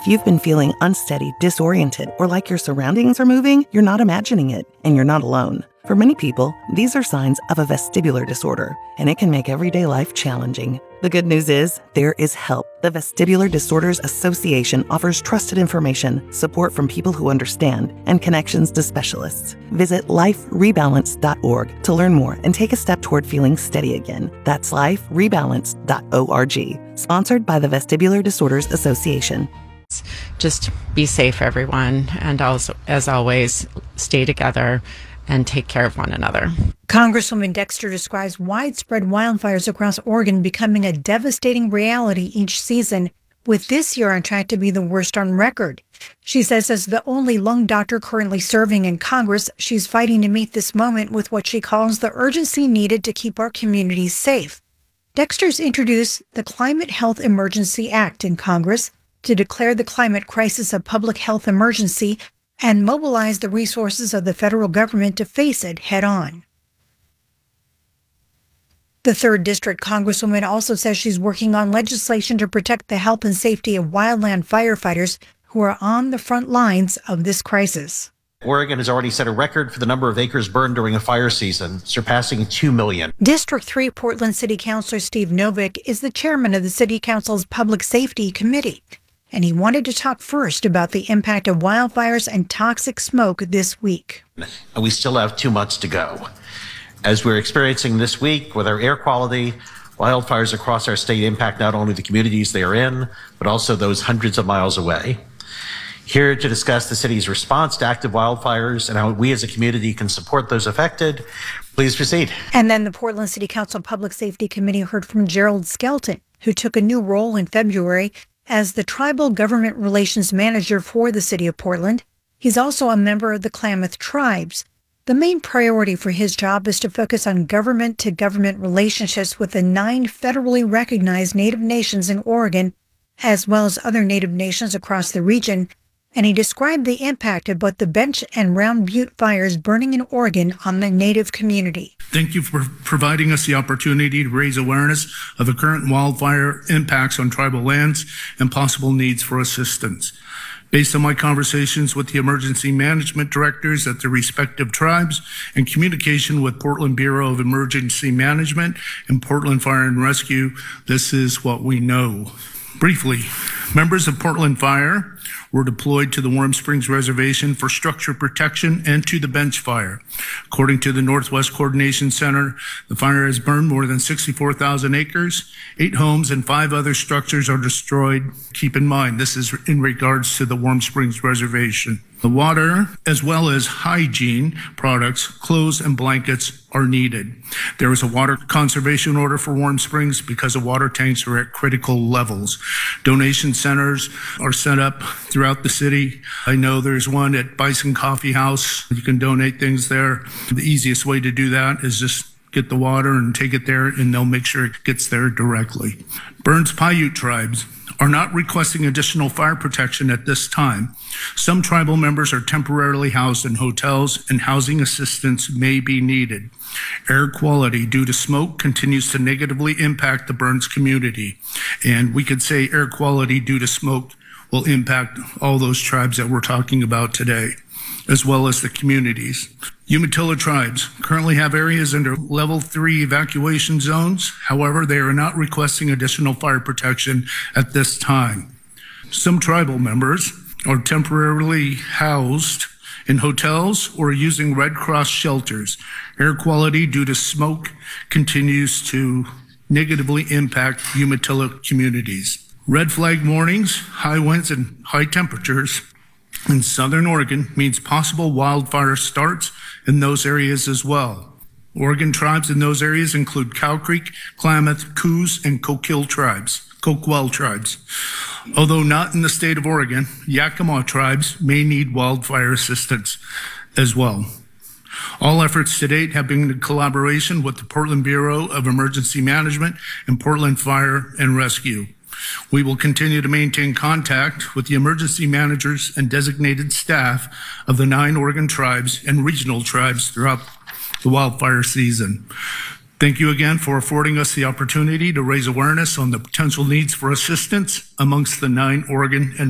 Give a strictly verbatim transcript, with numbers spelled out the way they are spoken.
If you've been feeling unsteady, disoriented, or like your surroundings are moving, you're not imagining it, and you're not alone. For many people, these are signs of a vestibular disorder, and it can make everyday life challenging. The good news is, there is help. The Vestibular Disorders Association offers trusted information, support from people who understand, and connections to specialists. Visit life rebalance dot org to learn more and take a step toward feeling steady again. That's life rebalance dot org. Sponsored by the Vestibular Disorders Association. Just be safe, everyone, and also, as always, stay together and take care of one another. Congresswoman Dexter describes widespread wildfires across Oregon becoming a devastating reality each season, with this year on track to be the worst on record. She says as the only lung doctor currently serving in Congress, she's fighting to meet this moment with what she calls the urgency needed to keep our communities safe. Dexter's introduced the Climate Health Emergency Act in Congress to declare the climate crisis a public health emergency and mobilize the resources of the federal government to face it head-on. The third District Congresswoman also says she's working on legislation to protect the health and safety of wildland firefighters who are on the front lines of this crisis. Oregon has already set a record for the number of acres burned during a fire season, surpassing two million. District three Portland City Councilor Steve Novick is the chairman of the City Council's Public Safety Committee, and he wanted to talk first about the impact of wildfires and toxic smoke this week. And we still have two months to go. As we're experiencing this week with our air quality, wildfires across our state impact not only the communities they are in, but also those hundreds of miles away. Here to discuss the city's response to active wildfires and how we as a community can support those affected, please proceed. And then the Portland City Council Public Safety Committee heard from Gerald Skelton, who took a new role in February as the Tribal Government Relations Manager for the City of Portland. He's also a member of the Klamath Tribes. The main priority for his job is to focus on government-to-government relationships with the nine federally recognized Native nations in Oregon, as well as other Native nations across the region, and he described the impact of both the Bench and Round Butte fires burning in Oregon on the Native community. Thank you for providing us the opportunity to raise awareness of the current wildfire impacts on tribal lands and possible needs for assistance. Based on my conversations with the emergency management directors at the respective tribes and communication with Portland Bureau of Emergency Management and Portland Fire and Rescue, this is what we know. Briefly, members of Portland Fire were deployed to the Warm Springs Reservation for structure protection and to the Bench Fire. According to the Northwest Coordination Center, the fire has burned more than sixty-four thousand acres. Eight homes and five other structures are destroyed. Keep in mind, this is in regards to the Warm Springs Reservation. The water, as well as hygiene products, clothes, and blankets are needed. There is a water conservation order for Warm Springs because the water tanks are at critical levels. Donation centers are set up throughout the city. I know there's one at Bison Coffee House. You can donate things there. The easiest way to do that is just get the water and take it there, and they'll make sure it gets there directly. Burns Paiute tribes are not requesting additional fire protection at this time. Some tribal members are temporarily housed in hotels, and housing assistance may be needed. Air quality due to smoke continues to negatively impact the Burns community, and we could say air quality due to smoke will impact all those tribes that we're talking about today, as well as the communities. Umatilla tribes currently have areas under level three evacuation zones. However, they are not requesting additional fire protection at this time. Some tribal members are temporarily housed in hotels or using Red Cross shelters. Air quality due to smoke continues to negatively impact Umatilla communities. Red flag warnings, high winds, and high temperatures in southern Oregon means possible wildfire starts in those areas as well. Oregon tribes in those areas include Cow Creek, Klamath, Coos, and Coquille tribes, Coquille tribes. Although not in the state of Oregon, Yakima tribes may need wildfire assistance as well. All efforts to date have been in collaboration with the Portland Bureau of Emergency Management and Portland Fire and Rescue. We will continue to maintain contact with the emergency managers and designated staff of the nine Oregon tribes and regional tribes throughout the wildfire season. Thank you again for affording us the opportunity to raise awareness on the potential needs for assistance amongst the nine Oregon and